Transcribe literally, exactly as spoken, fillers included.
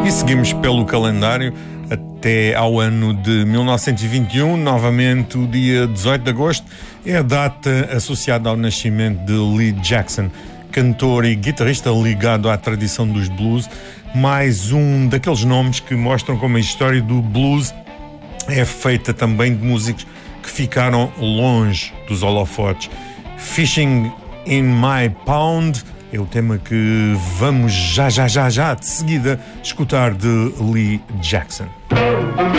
E seguimos pelo calendário até ao ano de mil novecentos e vinte e um, novamente o dia dezoito de agosto, é a data associada ao nascimento de Lee Jackson, cantor e guitarrista ligado à tradição dos blues, mais um daqueles nomes que mostram como a história do blues é feita também de músicos que ficaram longe dos holofotes. Fishing in My Pond é o tema que vamos já, já, já, já de seguida escutar de Lee Jackson.